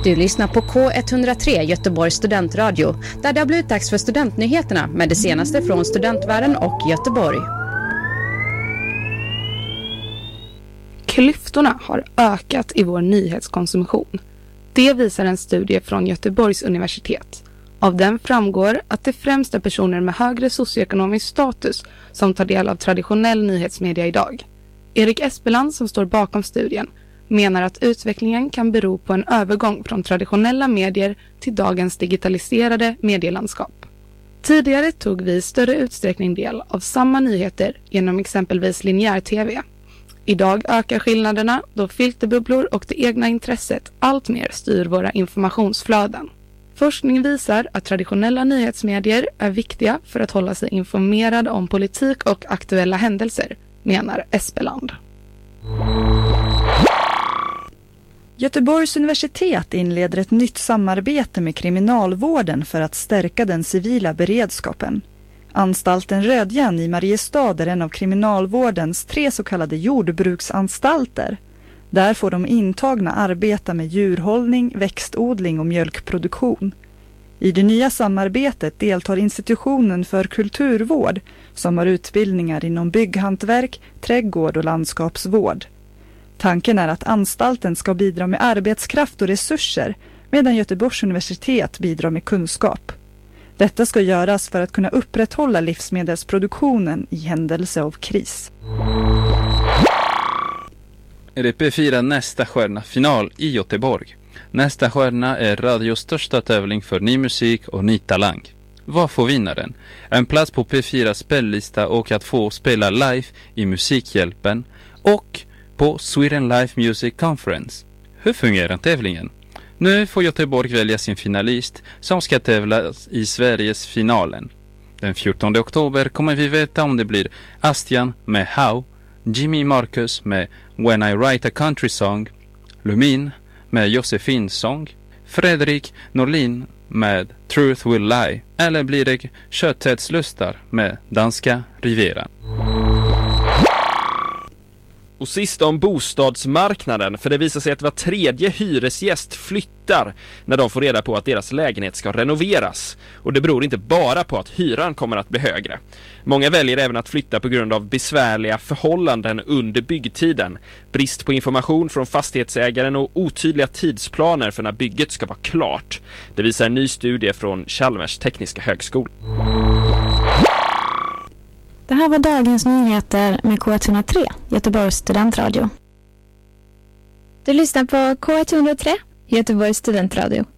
Du lyssnar på K103 Göteborgs studentradio, där det har blivit dags för studentnyheterna med det senaste från studentvärlden och Göteborg. Klyftorna har ökat i vår nyhetskonsumtion. Det visar en studie från Göteborgs universitet. Av den framgår att det främst är personer med högre socioekonomisk status som tar del av traditionell nyhetsmedia idag. Erik Espeland, som står bakom studien, menar att utvecklingen kan bero på en övergång från traditionella medier till dagens digitaliserade medielandskap. Tidigare tog vi i större utsträckning del av samma nyheter genom exempelvis linjär tv. Idag ökar skillnaderna då filterbubblor och det egna intresset allt mer styr våra informationsflöden. Forskning visar att traditionella nyhetsmedier är viktiga för att hålla sig informerad om politik och aktuella händelser, menar Espeland. Göteborgs universitet inleder ett nytt samarbete med kriminalvården för att stärka den civila beredskapen. Anstalten Rödjan i Mariestad är en av kriminalvårdens 3 så kallade jordbruksanstalter. Där får de intagna arbeta med djurhållning, växtodling och mjölkproduktion. I det nya samarbetet deltar institutionen för kulturvård som har utbildningar inom bygghantverk, trädgård och landskapsvård. Tanken är att anstalten ska bidra med arbetskraft och resurser medan Göteborgs universitet bidrar med kunskap. Detta ska göras för att kunna upprätthålla livsmedelsproduktionen i händelse av kris. RP firar nästa stjärna final i Göteborg. Nästa stjärna är radios största tävling för ny musik och ny talang. Vad får vinnaren? En plats på P4 spellista och att få spela live i Musikhjälpen och på Sweden Live Music Conference. Hur fungerar tävlingen? Nu får Göteborg välja sin finalist som ska tävla i Sveriges finalen. Den 14 oktober kommer vi veta om det blir Astian med How, Jimmy Marcus med When I Write a Country Song, Lumin med Josefins sång, Fredrik Norlin med Truth Will Lie, eller blir det Kötthetslustar med Danska Riviera. Och sist om bostadsmarknaden, för det visar sig att var tredje hyresgäst flyttar när de får reda på att deras lägenhet ska renoveras. Och det beror inte bara på att hyran kommer att bli högre. Många väljer även att flytta på grund av besvärliga förhållanden under byggtiden, brist på information från fastighetsägaren och otydliga tidsplaner för när bygget ska vara klart. Det visar en ny studie från Chalmers tekniska högskola. Det här var dagens nyheter med K103, Göteborgs studentradio. Du lyssnar på K103, Göteborgs studentradio.